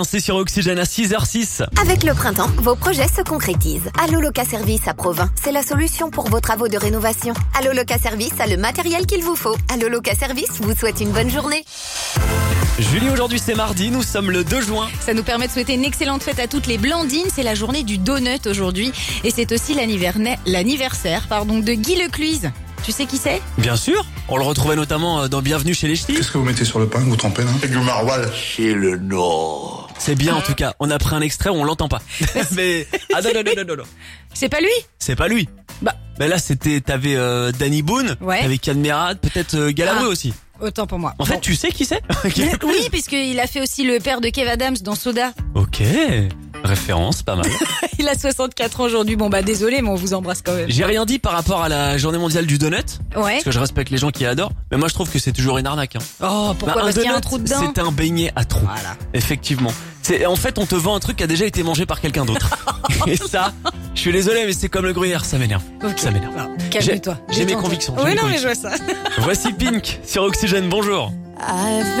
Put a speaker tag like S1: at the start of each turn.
S1: C'est sur Oxygène à 6h06.
S2: Avec le printemps, vos projets se concrétisent. Allo Loca Service à Provins, c'est la solution pour vos travaux de rénovation. Allo Loca Service a le matériel qu'il vous faut. Allo Loca Service vous souhaite une bonne journée.
S1: Julie, aujourd'hui c'est mardi, nous sommes le 2 juin.
S3: Ça nous permet de souhaiter une excellente fête à toutes les Blandines. C'est la journée du donut aujourd'hui. Et c'est aussi l'anniversaire de Guy Lecluise. Tu sais qui c'est ?
S1: Bien sûr, on le retrouvait notamment dans Bienvenue chez les Ch'tis.
S4: Qu'est-ce que vous mettez sur le pain que vous trempez là?
S5: Du maroilles chez le Nord.
S1: C'est bien en tout cas, on a pris un extrait, on l'entend pas. Mais ah non.
S3: C'est pas lui ?
S1: C'est pas lui. Bah là t'avais Danny Boone,
S3: Ouais.
S1: t'avais Kian Merad, peut-être Galabru aussi.
S3: Autant pour moi.
S1: En fait, tu sais qui c'est?
S3: Oui, puisqu'il a fait aussi le père de Kev Adams dans Soda.
S1: Ok, référence, pas mal.
S3: Il a 64 ans aujourd'hui. Désolé, mais on vous embrasse quand même.
S1: J'ai rien dit par rapport à la journée mondiale du donut,
S3: Ouais.
S1: parce que je respecte les gens qui l'adorent, mais moi je trouve que c'est toujours une arnaque.
S3: Oh, pourquoi ? Parce qu'il y a un trou dedans.
S1: C'est un beignet à trous.
S3: Voilà.
S1: Effectivement. En fait, on te vend un truc qui a déjà été mangé par quelqu'un d'autre. Et ça, je suis désolé, mais c'est comme le gruyère, ça m'énerve.
S3: Ok.
S1: Ça m'énerve.
S3: Calme-toi.
S1: J'ai mes convictions.
S3: Oui, non, mais je vois ça.
S1: Voici Pink sur Oxygène, bonjour.